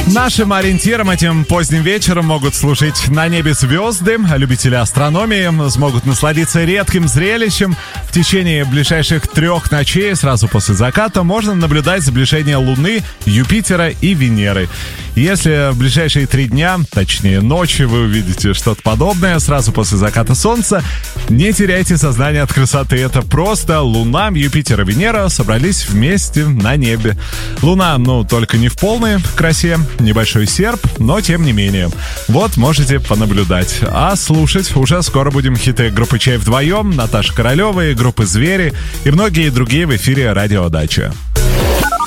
Нашим ориентиром этим поздним вечером могут служить на небе звезды. Любители астрономии смогут насладиться редким зрелищем. В течение ближайших 3 ночей, сразу после заката, можно наблюдать сближение Луны, Юпитера и Венеры. Если в ближайшие 3 дня, точнее ночи, вы увидите что-то подобное сразу после заката Солнца, не теряйте сознание от красоты. Это просто Луна, Юпитер и Венера собрались вместе на небе. Луна, только не в полной красе, небольшой серп, но тем не менее. Вот, можете понаблюдать. А слушать уже скоро будем хиты группы «Чай вдвоем», Наташи Королевой, группы «Звери» и многие другие в эфире «Радио Дача».